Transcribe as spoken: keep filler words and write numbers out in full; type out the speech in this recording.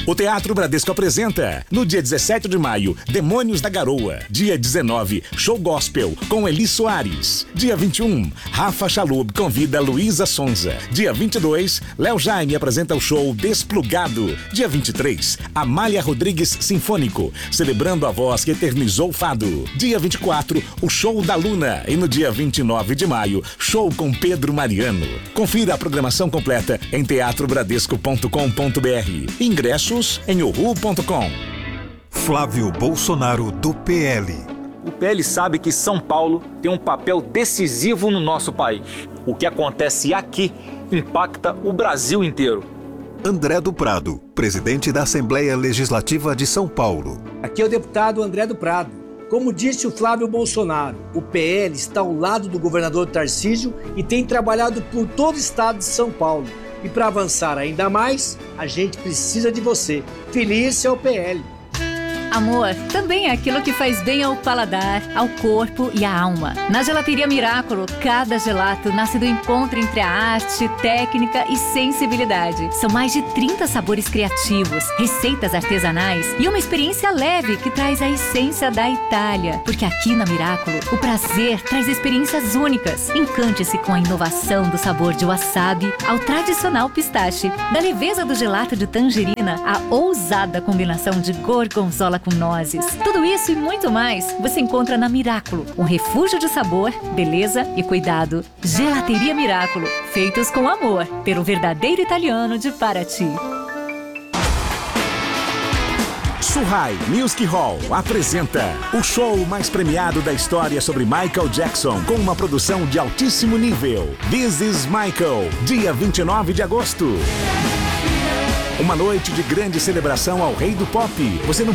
O Teatro Bradesco apresenta, no dia dezessete de maio, Demônios da Garoa. Dia dezenove, Show Gospel, com Eli Soares. Dia vinte e um, Rafa Chalub convida Luísa Sonza. Dia vinte e dois, Léo Jaime apresenta o show Desplugado. Dia vinte e três, Amália Rodrigues Sinfônico, celebrando a voz que eternizou o fado. Dia vinte e quatro, o Show da Luna. E no dia vinte e nove de maio, show com Pedro Mariano. Confira a programação completa em teatro bradesco ponto com ponto br. Ingressos em uhu ponto com. Flávio Bolsonaro, do P L. O P L sabe que São Paulo tem um papel decisivo no nosso país. O que acontece aqui impacta o Brasil inteiro. André do Prado, presidente da Assembleia Legislativa de São Paulo. Aqui é o deputado André do Prado. Como disse o Flávio Bolsonaro, o P L está ao lado do governador Tarcísio e tem trabalhado por todo o estado de São Paulo. E para avançar ainda mais, a gente precisa de você. Feliz é o P L. Amor também é aquilo que faz bem ao paladar, ao corpo e à alma. Na Gelateria Miraculo, cada gelato nasce do encontro entre a arte, técnica e sensibilidade. São mais de trinta sabores criativos, receitas artesanais e uma experiência leve que traz a essência da Itália. Porque aqui na Miraculo, o prazer traz experiências únicas. Encante-se com a inovação do sabor de wasabi ao tradicional pistache. Da leveza do gelato de tangerina à ousada combinação de gorgonzola com nozes. Tudo isso e muito mais você encontra na Miraculo, um refúgio de sabor, beleza e cuidado. Gelateria Miraculo, feitos com amor, pelo verdadeiro italiano de Paraty. Suhai Music Hall apresenta o show mais premiado da história sobre Michael Jackson, com uma produção de altíssimo nível. This is Michael, dia vinte e nove de agosto. Uma noite de grande celebração ao rei do pop. Você não